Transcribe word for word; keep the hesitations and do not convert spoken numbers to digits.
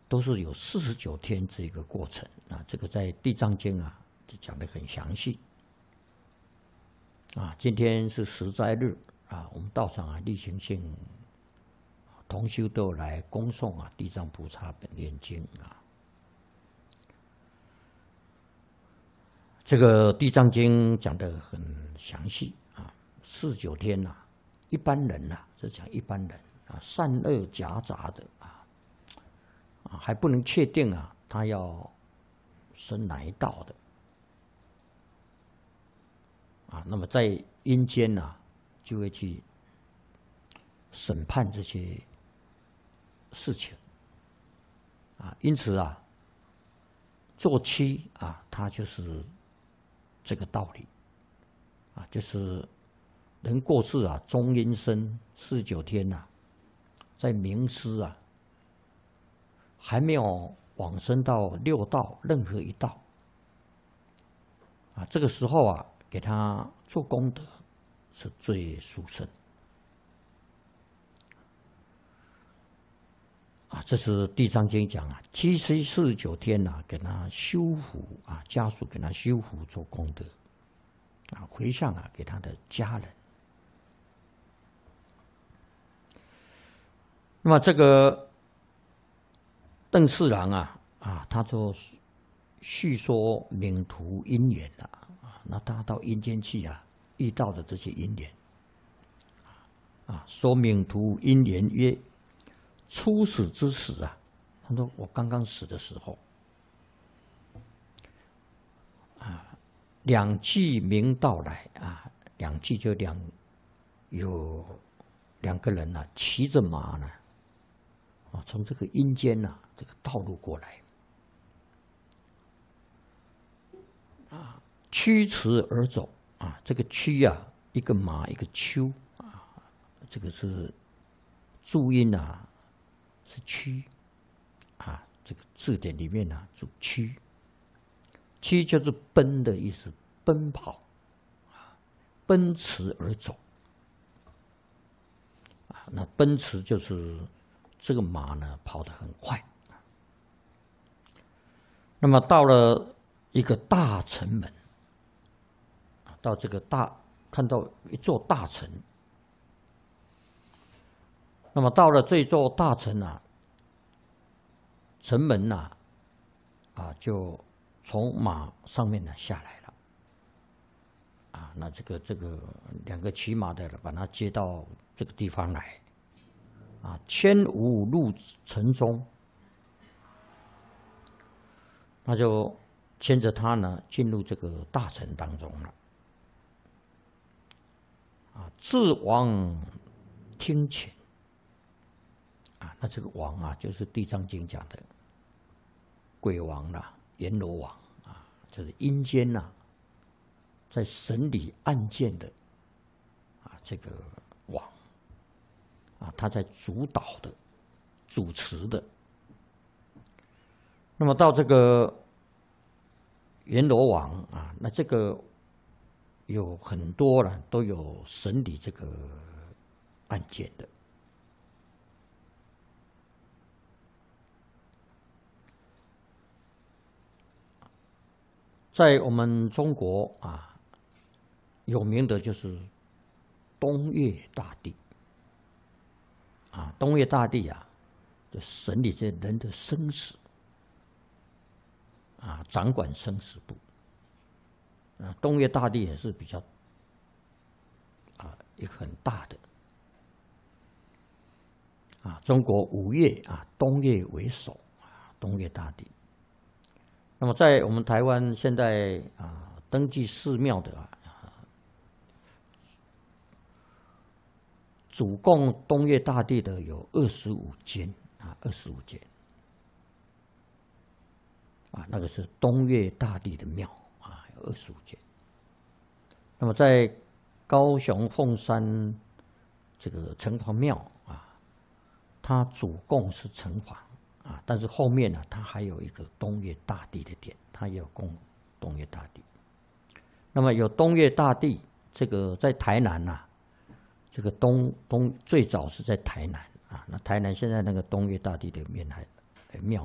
都是有四十九天这个过程啊。这个在《地藏经》啊就讲得很详细啊。今天是十斋日啊，我们道场啊例行性同修都来恭诵啊《地藏菩萨本愿经》啊。这个《地藏经》讲得很详细啊，四十九天呐、啊，一般人呐、啊，这讲一般人啊，善恶夹杂的啊，啊还不能确定啊，他要生哪一道的啊。那么在阴间呐、啊，就会去审判这些事情啊。因此啊，做七啊，它就是这个道理啊，就是人过世啊，中阴身四十九天呐、啊，在冥司啊，还没有往生到六道任何一道啊，这个时候啊，给他做功德是最殊胜啊。这是《地藏经》讲啊，七七四十九天呐、啊，给他修福啊，家属给他修福做功德啊，回向啊给他的家人。那么这个邓四郎啊啊，他就叙说冥途因缘了啊，那他到阴间去啊，遇到的这些因缘啊，说冥途因缘曰：初死之时啊，他说我刚刚死的时候啊，两骑明道来啊，两骑就两有两个人啊，骑着马呢啊，从这个阴间呐、啊、这个道路过来啊，驱驰而走啊，这个驱啊，一个马一个丘啊，这个是注音啊。是驱啊，这个字典里面啊，注驱，驱就是奔的意思，奔跑啊，奔驰而走啊。那奔驰就是这个马呢跑得很快。那么到了一个大城门啊，到这个大看到一座大城。那么到了这座大城啊，城门呐、啊，啊，就从马上面呢下来了，啊，那这个这个两个骑马的把他接到这个地方来，啊，牵吾入城中，那就牵着他呢进入这个大城当中了，啊，至王听请。啊，那这个王啊，就是《地藏经》讲的鬼王啦、阎罗王啊，就是阴间呐、啊，在审理案件的啊这个王啊，他在主导的、主持的。那么到这个阎罗王啊，那这个有很多了，都有审理这个案件的。在我们中国啊，有名的就是东岳大帝啊，东岳大帝啊，就审理这人的生死啊，掌管生死簿啊。东岳大帝也是比较啊一个很大的啊，中国五岳啊，东岳为首啊，东岳大帝。那么在我们台湾现在啊，登记寺庙的啊，主供东岳大帝的有二十五间啊，二十五间啊，那个是东岳大帝的庙啊，有二十五间。那么在高雄凤山这个城隍庙啊，它主供是城隍。啊，但是后面呢、啊，它还有一个东岳大帝的殿，它也有供东岳大帝。那么有东岳大帝，这个在台南呐、啊，这个东东最早是在台南啊，那台南现在那个东岳大帝的面还庙